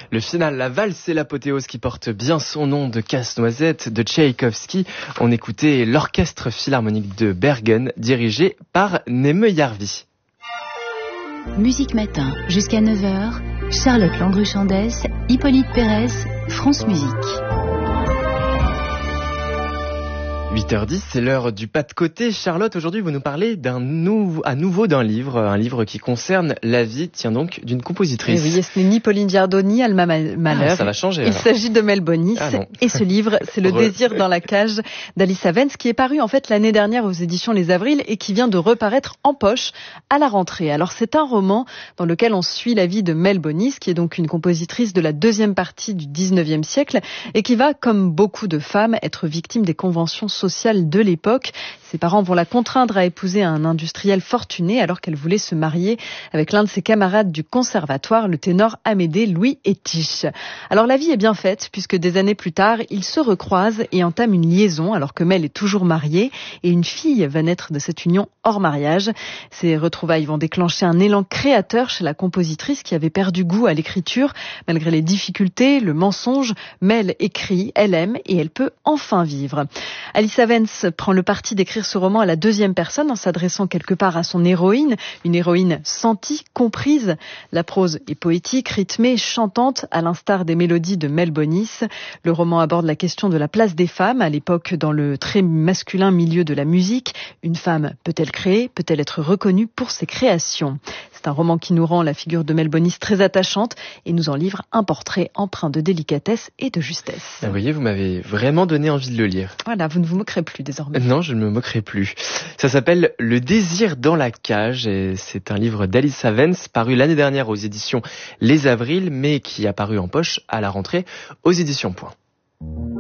Le final, la valse et l'apothéose qui porte bien son nom de Casse-Noisette de Tchaïkovski. On écoutait l'Orchestre Philharmonique de Bergen, dirigé par Neme Järvi. Musique Matin, jusqu'à 9h, Charlotte Landru-Chandès, Hippolyte Pérez, France Musique. 8h10, c'est l'heure du pas de côté. Charlotte, aujourd'hui, vous nous parlez à nouveau d'un livre, un livre qui concerne la vie, tiens donc, d'une compositrice. Et oui, ce n'est ni Pauline Giardoni, ni Alma Mahler. Ça va changer. Il s'agit de Mel Bonis. Et ce livre, c'est Le désir dans la cage d'Alice Havens, qui est paru en fait l'année dernière aux éditions Les Avrils et qui vient de reparaître en poche à la rentrée. Alors c'est un roman dans lequel on suit la vie de Mel Bonis, qui est donc une compositrice de la deuxième partie du 19e siècle et qui va, comme beaucoup de femmes, être victime des conventions sociales de l'époque. Ses parents vont la contraindre à épouser un industriel fortuné alors qu'elle voulait se marier avec l'un de ses camarades du conservatoire, le ténor Amédée Louis Étiche. Alors la vie est bien faite puisque des années plus tard, ils se recroisent et entament une liaison alors que Mel est toujours mariée et une fille va naître de cette union hors mariage. Ces retrouvailles vont déclencher un élan créateur chez la compositrice qui avait perdu goût à l'écriture. Malgré les difficultés, le mensonge, Mel écrit, elle aime et elle peut enfin vivre. Alice Havens prend le parti d'écrire ce roman à la deuxième personne en s'adressant quelque part à son héroïne, une héroïne sentie, comprise. La prose est poétique, rythmée, chantante, à l'instar des mélodies de Mel Bonis. Le roman aborde la question de la place des femmes à l'époque dans le très masculin milieu de la musique. Une femme peut-elle créer, peut-elle être reconnue pour ses créations? C'est un roman qui nous rend la figure de Mel Bonis très attachante et nous en livre un portrait empreint de délicatesse et de justesse. Vous voyez, vous m'avez vraiment donné envie de le lire. Voilà, vous ne vous moquerez plus désormais. Non, je ne me moquerai plus. Ça s'appelle Le désir dans la cage et c'est un livre d'Alice Havens paru l'année dernière aux éditions Les Avrils mais qui est apparu en poche à la rentrée aux éditions Point.